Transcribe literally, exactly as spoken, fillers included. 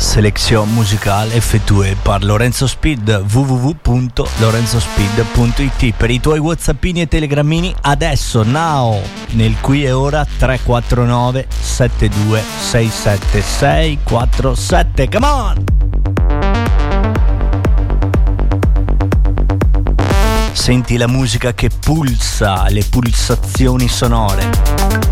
Sélection musicale effettuée par Lorenzo Speed, w w w punto lorenzo speed punto i t. Per i tuoi whatsappini e telegrammini adesso, now, nel qui e ora tre quattro nove sette due sei sette sei quattro sette, come on! Senti la musica che pulsa, le pulsazioni sonore.